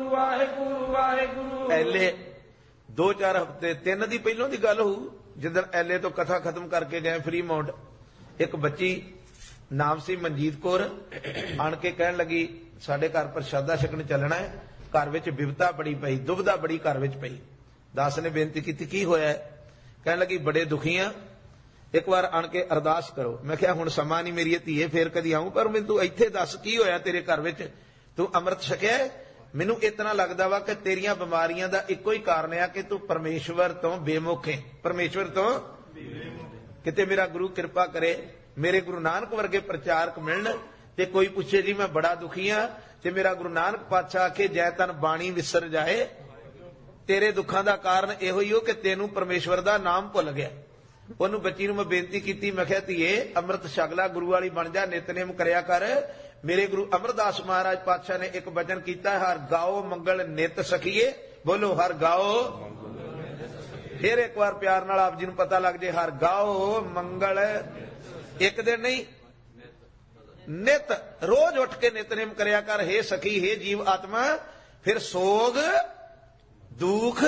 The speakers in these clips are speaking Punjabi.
ਵਾਹਿਗੁਰੂ ਵਾਹਿਗੁਰੂ। ਐਲੇ 2-4 ਹਫ਼ਤੇ 3 ਦੀ ਪਹਿਲੋਂ ਦੀ ਗੱਲ ਹੋਊ, ਜਿੱਦਣ ਐਲੇ ਤੋਂ ਕਥਾ ਖਤਮ ਕਰਕੇ ਗਏ ਫਰੀ ਮਾਉਂਟ, ਇੱਕ ਬੱਚੀ ਨਾਮ ਸੀ ਮਨਜੀਤ ਕੌਰ, ਆਣ ਕੇ ਕਹਿਣ ਲੱਗੀ ਸਾਡੇ ਘਰ ਪ੍ਰਸ਼ਾਦਾ ਛਕਣ ਚੱਲਣਾ ਹੈ, ਘਰ ਵਿੱਚ ਬਿਪਤਾ ਬੜੀ ਪਈ, ਦੁਬਿਧਾ ਬੜੀ ਘਰ ਵਿੱਚ ਪਈ। ਦਾਸ ਨੇ ਬੇਨਤੀ ਕੀਤੀ ਕੀ ਹੋਇਆ? ਕਹਿਣ ਲੱਗੀ ਬੜੇ ਦੁਖੀ ਆ, ਇੱਕ ਵਾਰ ਆਣ ਕੇ ਅਰਦਾਸ ਕਰੋ। ਮੈਂ ਕਿਹਾ ਹੁਣ ਸਮਾਂ ਨਹੀਂ ਮੇਰੀ ਧੀਏ, ਫੇਰ ਕਦੀ ਆਊਂ, ਪਰ ਮੈਨੂੰ ਤੂੰ ਇੱਥੇ ਦੱਸ ਕੀ ਹੋਇਆ ਤੇਰੇ ਘਰ ਵਿੱਚ? ਤੂੰ ਅੰਮ੍ਰਿਤ ਛਕਿਆ? ਮੈਨੂੰ ਇਤਨਾ ਲੱਗਦਾ ਵਾ ਕਿ ਤੇਰੀਆਂ ਬਿਮਾਰੀਆਂ ਦਾ ਇੱਕੋ ਹੀ ਕਾਰਨ ਆ ਕਿ ਤੂੰ ਪਰਮੇਸ਼ਵਰ ਤੋਂ ਬੇਮੁਖ ਹੈ, ਪਰਮੇਸ਼ਵਰ ਤੋਂ। ਕਿਤੇ ਮੇਰਾ ਗੁਰੂ ਕਿਰਪਾ ਕਰੇ, ਮੇਰੇ ਗੁਰੂ ਨਾਨਕ ਵਰਗੇ ਪ੍ਰਚਾਰਕ ਮਿਲਣ ਤੇ ਕੋਈ ਪੁੱਛੇ ਜੀ ਮੈਂ ਬੜਾ ਦੁਖੀ ਆ, ਤੇ ਮੇਰਾ ਗੁਰੂ ਨਾਨਕ ਪਾਤਸ਼ਾਹ ਆਖੇ ਜੈ ਤਨ ਬਾਣੀ ਵਿਸਰ ਜਾਏ, ਤੇਰੇ ਦੁੱਖਾਂ ਦਾ ਕਾਰਨ ਇਹੋ ਹੀ ਹੋ ਕਿ ਤੈਨੂੰ ਪਰਮੇਸ਼ਵਰ ਦਾ ਨਾਮ ਭੁੱਲ ਗਿਆ। ਉਹਨੂੰ ਬੱਚੀ ਨੂੰ ਮੈਂ ਬੇਨਤੀ ਕੀਤੀ, ਮੈਂ ਕਿਹਾ ਧੀਏ ਅੰਮ੍ਰਿਤ ਛਕ ਲੈ, ਗੁਰੂ ਵਾਲੀ ਬਣ ਜਾ, ਨਿਤਨੇਮ ਕਰਿਆ ਕਰ। ਮੇਰੇ ਗੁਰੂ ਅਮਰਦਾਸ ਮਹਾਰਾਜ ਪਾਤਸ਼ਾਹ ਨੇ ਇੱਕ ਬਚਨ ਕੀਤਾ, ਹਰ ਗਾਓ ਮੰਗਲ ਨਿਤ ਸਖੀਏ, ਬੋਲੋ ਹਰ ਗਾਓ। ਫਿਰ ਇੱਕ ਵਾਰ ਪਿਆਰ ਨਾਲ ਆਪ ਜੀ ਨੂੰ ਪਤਾ ਲੱਗ ਜੇ, ਹਰ ਗਾਓ ਮੰਗਲ, ਇੱਕ ਦਿਨ ਨਹੀਂ ਨਿਤ, ਰੋਜ਼ ਉੱਠ ਕੇ ਨਿਤਨੇਮ ਕਰਿਆ ਕਰ। ਹੇ ਸਖੀ, ਹੇ ਜੀਵ ਆਤਮਾ, ਫਿਰ ਸੋਗ ਦੁੱਖ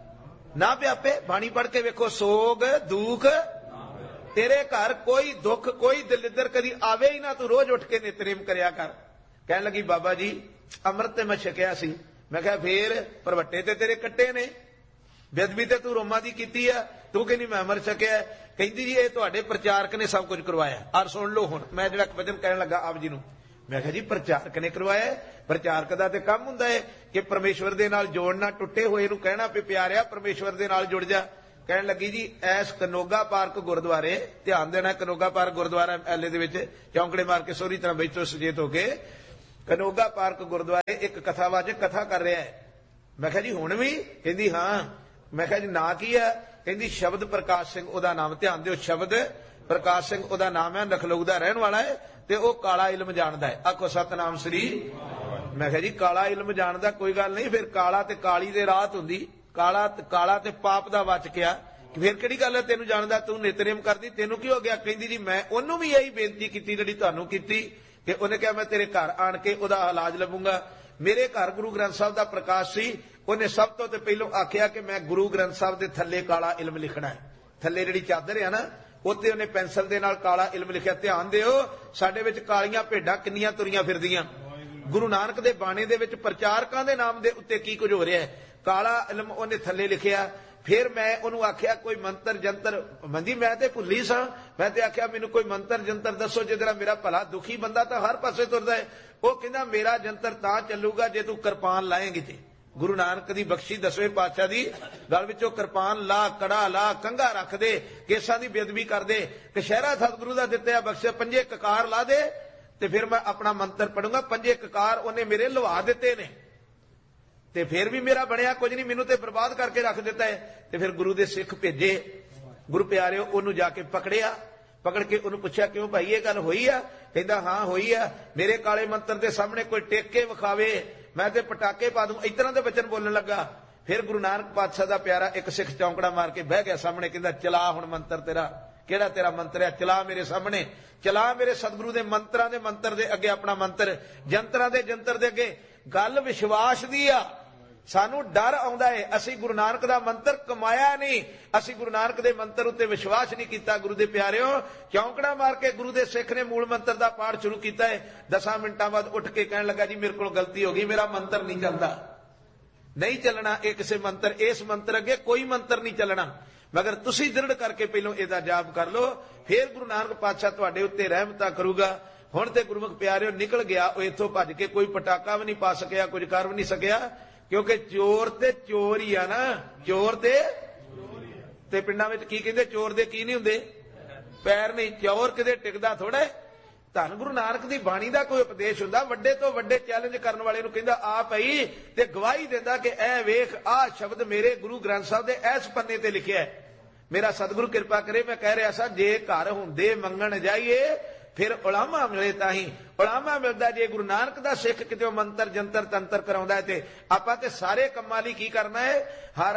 ਨਾ ਵਿਆਪੇ। ਬਾਣੀ ਪੜ੍ਹ ਕੇ ਵੇਖੋ, ਸੋਗ ਦੁੱਖ ਤੇਰੇ ਘਰ ਕੋਈ ਦੁੱਖ ਕੋਈ ਦਲਿੱਦਰ ਕਦੀ ਆਵੇ ਹੀ ਨਾ, ਤੂੰ ਰੋਜ਼ ਉੱਠ ਕੇ ਨਿਤਨੇਮ ਕਰਿਆ ਕਰ। ਕਹਿਣ ਲੱਗੀ ਬਾਬਾ ਜੀ ਅੰਮ੍ਰਿਤ ਤੇ ਮੈਂ ਛਕਿਆ ਸੀ। ਮੈਂ ਕਿਹਾ ਫੇਰ ਭਰਵੱਟੇ ਤੇ ਤੇਰੇ ਕੱਟੇ ਨੇ, ਬੇਅਦਬੀ ਤੇ ਤੂੰ ਰੋਮਾਂ ਦੀ ਕੀਤੀ ਆ, ਤੂੰ ਕਹਿੰਦੀ ਮੈਂ ਅੰਮ੍ਰਿਤ ਛਕਿਆ। ਕਹਿੰਦੀ ਜੀ ਇਹ ਤੁਹਾਡੇ ਪ੍ਰਚਾਰਕ ਨੇ ਸਭ ਕੁਝ ਕਰਵਾਇਆ। ਆਰ ਸੁਣ ਲਓ ਹੁਣ ਮੈਂ ਜਿਹੜਾ ਵਚਨ ਕਹਿਣ ਲੱਗਾ ਆਪ ਜੀ ਨੂੰ। ਮੈਂ ਕਿਹਾ ਜੀ ਪ੍ਰਚਾਰਕ ਨੇ ਕਰਵਾਇਆ? ਪ੍ਰਚਾਰਕ ਦਾ ਤੇ ਕੰਮ ਹੁੰਦਾ ਹੈ ਕਿ ਪਰਮੇਸ਼ਵਰ ਦੇ ਨਾਲ ਜੋੜਨਾ, ਟੁੱਟੇ ਹੋਏ ਨੂੰ ਕਹਿਣਾ ਵੀ ਪਿਆਰਿਆ ਪਰਮੇਸ਼ਵਰ ਦੇ ਨਾਲ ਜੁੜ ਜਾ। ਕਹਿਣ ਲੱਗੀ ਜੀ ਐਸ ਕਨੋਗਾ ਪਾਰਕ ਗੁਰਦੁਆਰੇ, ਧਿਆਨ ਦੇਣਾ ਕਨੋਗਾ ਪਾਰਕ ਗੁਰਦੁਆਰਾ ਐਲੇ ਦੇ ਵਿੱਚ, ਚੌਂਕੜੇ ਮਾਰ ਕੇ ਸੋਹਰੀ ਤਰ੍ਹਾਂ ਬੈਠੋ ਸੁਚੇਤ ਹੋ ਕੇ, ਕਨੋਗਾ ਪਾਰਕ ਗੁਰਦੁਆਰੇ ਇੱਕ ਕਥਾਵਾਚਕ ਕਥਾ ਕਰ ਰਿਹਾ ਹੈ। ਮੈਂ ਕਿਹਾ ਜੀ ਹੁਣ ਵੀ? ਕਹਿੰਦੀ ਹਾਂ। ਮੈਂ ਕਿਹਾ ਜੀ ਨਾਂ ਕੀ ਹੈ? ਕਹਿੰਦੀ ਸ਼ਬਦ ਪ੍ਰਕਾਸ਼ ਸਿੰਘ ਉਹਦਾ ਨਾਮ। ਧਿਆਨ ਦਿਓ, ਸ਼ਬਦ ਪ੍ਰਕਾਸ਼ ਸਿੰਘ ਉਹਦਾ ਨਾਮ ਹੈ, ਲਖਨਊ ਦਾ ਰਹਿਣ ਵਾਲਾ ਹੈ ਤੇ ਉਹ ਕਾਲਾ ਇਲਮ ਜਾਣਦਾ ਹੈ। ਆਖੋ ਸਤਨਾਮ ਸ੍ਰੀ। ਮੈਂ ਕਿਹਾ ਜੀ ਕਾਲਾ ਇਲਮ ਜਾਣਦਾ, ਕੋਈ ਗੱਲ ਨਹੀਂ, ਫਿਰ ਕਾਲਾ ਤੇ ਕਾਲੀ ਦੇ ਰਾਤ ਹੁੰਦੀ, ਕਾਲਾ ਤੇ ਪਾਪ ਦਾ ਵਾਚਕਿਆ, ਫਿਰ ਕਿਹੜੀ ਗੱਲ ਹੈ ਤੈਨੂੰ ਜਾਣਦਾ, ਤੂੰ ਨਿਤਨੇਮ ਕਰਦੀ, ਤੈਨੂੰ ਕੀ ਹੋ ਗਿਆ? ਕਹਿੰਦੀ ਜੀ ਮੈਂ ਉਹਨੂੰ ਵੀ ਇਹੀ ਬੇਨਤੀ ਕੀਤੀ ਜਿਹੜੀ ਤੁਹਾਨੂੰ ਕੀਤੀ, ਕਿ ਉਹਨੇ ਕਿਹਾ ਮੈਂ ਤੇਰੇ ਘਰ ਆਣ ਕੇ ਉਹਦਾ ਇਲਾਜ ਲੱਭੂੰਗਾ। ਮੇਰੇ ਘਰ ਗੁਰੂ ਗ੍ਰੰਥ ਸਾਹਿਬ ਦਾ ਪ੍ਰਕਾਸ਼ ਸੀ, ਉਹਨੇ ਸਭ ਤੋਂ ਤੇ ਪਹਿਲੋਂ ਆਖਿਆ ਕਿ ਮੈਂ ਗੁਰੂ ਗ੍ਰੰਥ ਸਾਹਿਬ ਦੇ ਥੱਲੇ ਕਾਲਾ ਇਲਮ ਲਿਖਣਾ ਹੈ। ਥੱਲੇ ਜਿਹੜੀ ਚਾਦਰ ਹੈ ਨਾ, ਉੱਤੇ ਉਹਨੇ ਪੈਨਸਲ ਦੇ ਨਾਲ ਕਾਲਾ ਇਲਮ ਲਿਖਿਆ। ਧਿਆਨ ਦਿਓ, ਸਾਡੇ ਵਿੱਚ ਕਾਲੀਆਂ ਭੇਡਾਂ ਕਿੰਨੀਆਂ ਤੁਰੀਆਂ ਫਿਰਦੀਆਂ। ਗੁਰੂ ਨਾਨਕ ਦੇ ਬਾਣੇ ਦੇ ਵਿੱਚ ਪ੍ਰਚਾਰਕਾਂ ਦੇ ਨਾਮ ਦੇ ਉੱਤੇ ਕੀ ਕੁਝ ਹੋ ਰਿਹਾ ਹੈ। ਕਾਲਾ ਇਲਮ ਉਹਨੇ ਥੱਲੇ ਲਿਖਿਆ। ਫਿਰ ਮੈਂ ਉਹਨੂੰ ਆਖਿਆ ਕੋਈ ਮੰਤਰ ਜੰਤਰ, ਮੰਦੀ ਮੈਂ ਤੇ ਭੁੱਲੀ ਸਾਂ, ਮੈਂ ਤੇ ਆਖਿਆ ਮੈਨੂੰ ਕੋਈ ਮੰਤਰ ਜੰਤਰ ਦੱਸੋ ਜਿਹਦੇ ਨਾਲ ਮੇਰਾ ਭਲਾ। ਦੁਖੀ ਬੰਦਾ ਤਾਂ ਹਰ ਪਾਸੇ ਤੁਰਦਾ ਹੈ। ਉਹ ਕਹਿੰਦਾ ਮੇਰਾ ਜੰਤਰ ਤਾਂ ਚੱਲੂਗਾ ਜੇ ਤੂੰ ਕਿਰਪਾਨ ਲਾਏਂਗੀ ਤੇ। ਗੁਰੂ ਨਾਨਕ ਦੀ ਬਖਸ਼ੀ 10ਵੇਂ ਪਾਤਸ਼ਾਹ ਦੀ ਗਲ ਵਿੱਚੋਂ ਕਿਰਪਾਨ ਲਾ, ਕੜਾ ਲਾ, ਕੰਘਾ ਰੱਖ ਦੇ, ਕੇਸਾਂ ਦੀ ਬੇਅਦਬੀ ਕਰ ਦੇ, ਕਸ਼ਹਿਰਾ ਸਤਿਗੁਰੂ ਦਾ ਦਿੱਤਾ ਬਖਸ਼ਿਆ 5 ਕਕਾਰ ਲਾ ਦੇ, ਤੇ ਫਿਰ ਮੈਂ ਆਪਣਾ ਮੰਤਰ ਪੜੂੰਗਾ। 5 ਕਕਾਰ ਉਹਨੇ ਮੇਰੇ ਲਵਾ ਦਿੱਤੇ ਨੇ, ਤੇ ਫਿਰ ਵੀ ਮੇਰਾ ਬਣਿਆ ਕੁਝ ਨਹੀਂ, ਮੈਨੂੰ ਤੇ ਬਰਬਾਦ ਕਰਕੇ ਰੱਖ ਦਿੱਤਾ ਹੈ। ਤੇ ਫਿਰ ਗੁਰੂ ਦੇ ਸਿੱਖ ਭੇਜੇ, ਗੁਰੂ ਪਿਆਰਿਓ ਉਹਨੂੰ ਜਾ ਕੇ ਪਕੜਿਆ, ਪਕੜ ਕੇ ਉਹਨੂੰ ਪੁੱਛਿਆ ਕਿਉਂ ਭਾਈ ਇਹ ਗੱਲ ਹੋਈ ਆ? ਕਹਿੰਦਾ ਹਾਂ ਹੋਈ ਆ, ਮੇਰੇ ਕਾਲੇ ਮੰਤਰ ਦੇ ਸਾਹਮਣੇ ਕੋਈ ਟੇਕ ਕੇ ਵਿਖਾਵੇ ਮੈਂ ਤੇ ਪਟਾਕੇ ਪਾ ਦੂੰ, ਇਸ ਤਰ੍ਹਾਂ ਦੇ ਬਚਨ ਬੋਲਣ ਲੱਗਾ। ਫਿਰ ਗੁਰੂ ਨਾਨਕ ਪਾਤਸ਼ਾਹ ਦਾ ਪਿਆਰਾ ਇੱਕ ਸਿੱਖ ਚੌਂਕੜਾ ਮਾਰ ਕੇ ਬਹਿ ਗਿਆ ਸਾਹਮਣੇ, ਕਹਿੰਦਾ ਚਲਾ ਹੁਣ ਮੰਤਰ ਤੇਰਾ, ਕਿਹੜਾ ਤੇਰਾ ਮੰਤਰ ਹੈ, ਚਲਾ ਮੇਰੇ ਸਾਹਮਣੇ, ਚਲਾ ਮੇਰੇ ਸਤਿਗੁਰੂ ਦੇ ਮੰਤਰਾਂ ਦੇ ਮੰਤਰ ਦੇ ਅੱਗੇ ਆਪਣਾ ਮੰਤਰ, ਜੰਤਰਾਂ ਦੇ ਜੰਤਰ ਦੇ ਅੱਗੇ। ਗੱਲ ਵਿਸ਼ਵਾਸ ਦੀ ਆ, ਸਾਨੂੰ ਡਰ ਆਉਂਦਾ ਹੈ, ਅਸੀਂ ਗੁਰੂ ਨਾਨਕ ਦਾ ਮੰਤਰ ਕਮਾਇਆ ਨਹੀਂ, ਅਸੀਂ ਗੁਰੂ ਨਾਨਕ ਦੇ ਮੰਤਰ ਉੱਤੇ ਵਿਸ਼ਵਾਸ ਨਹੀਂ ਕੀਤਾ। ਗੁਰੂ ਦੇ ਪਿਆਰਿਓ, ਚੌਂਕੜਾ ਮਾਰ ਕੇ ਗੁਰੂ ਦੇ ਸਿੱਖ ਨੇ ਮੂਲ ਮੰਤਰ ਦਾ ਪਾਠ ਸ਼ੁਰੂ ਕੀਤਾ ਹੈ। 10 ਮਿੰਟਾਂ ਬਾਅਦ ਉੱਠ ਕੇ ਕਹਿਣ ਲੱਗਾ ਜੀ ਮੇਰੇ ਕੋਲ ਗਲਤੀ ਹੋ ਗਈ, ਮੇਰਾ ਮੰਤਰ ਨਹੀਂ ਚੱਲਦਾ, ਨਹੀਂ ਚੱਲਣਾ ਇਹ ਕਿਸੇ ਮੰਤਰ, ਇਸ ਮੰਤਰ ਅੱਗੇ ਕੋਈ ਮੰਤਰ ਨਹੀਂ ਚੱਲਣਾ, ਮਗਰ ਤੁਸੀਂ ਦ੍ਰਿੜ ਕਰਕੇ ਪਹਿਲੋਂ ਇਹਦਾ ਜਾਪ ਕਰ ਲਓ, ਫਿਰ ਗੁਰੂ ਨਾਨਕ ਪਾਤਸ਼ਾਹ ਤੁਹਾਡੇ ਉੱਤੇ ਰਹਿਮਤਾਂ ਕਰੂਗਾ। ਹੁਣ ਤੇ ਗੁਰਮੁਖ ਪਿਆਰਿਓ ਨਿਕਲ ਗਿਆ ਉਹ ਇੱਥੋਂ ਭੱਜ ਕੇ, ਕੋਈ ਪਟਾਕਾ ਵੀ ਨਹੀਂ ਪਾ ਸਕਿਆ, ਕੁਝ ਕਰ ਵੀ ਨਹੀਂ ਸਕਿਆ, ਕਿਉਂਕਿ ਚੋਰ ਤੇ ਚੋਰ ਹੀ ਆ ਨਾ, ਚੋਰ ਤੇ ਪਿੰਡਾਂ ਵਿੱਚ ਕੀ ਕਹਿੰਦੇ, ਚੋਰ ਦੇ ਕੀ ਨਹੀਂ ਹੁੰਦੇ, ਪੈਰ ਨਹੀਂ, ਚੋਰ ਕਿਤੇ ਟਿਕਦਾ ਥੋੜਾ। ਧੰਨ ਗੁਰੂ ਨਾਨਕ ਦੀ ਬਾਣੀ ਦਾ ਕੋਈ ਉਪਦੇਸ਼ ਹੁੰਦਾ, ਵੱਡੇ ਤੋਂ ਵੱਡੇ ਚੈਲੰਜ ਕਰਨ ਵਾਲੇ ਨੂੰ ਕਹਿੰਦਾ ਆ ਪਈ, ਤੇ ਗਵਾਹੀ ਦਿੰਦਾ ਕਿ ਇਹ ਵੇਖ ਆਹ ਸ਼ਬਦ ਮੇਰੇ ਗੁਰੂ ਗ੍ਰੰਥ ਸਾਹਿਬ ਦੇ ਇਸ ਪੰਨੇ ਤੇ ਲਿਖਿਆ ਹੈ। ਮੇਰਾ ਸਤਿਗੁਰੂ ਕਿਰਪਾ ਕਰੇ, ਮੈਂ ਕਹਿ ਰਿਹਾ ਸਾਂ ਜੇ ਘਰ ਹੁੰਦੇ ਮੰਗਣ ਜਾਈਏ ਫਿਰ ਉਲਾਮਾ ਮਿਲੇ ਤਾਂ ਹੀ, ਉਲਾਮਾ ਮਿਲਦਾ ਜੇ ਗੁਰੂ ਨਾਨਕ ਦਾ ਸਿੱਖ ਕਿਤੇ ਮੰਤਰ ਜੰਤਰ ਤੰਤਰ ਕਰਾਉਂਦਾ ਹੈ। ਤੇ ਆਪਾਂ ਤੇ ਸਾਰੇ ਕੰਮਾਂ ਲਈ ਕੀ ਕਰਨਾ ਹੈ, ਹਰ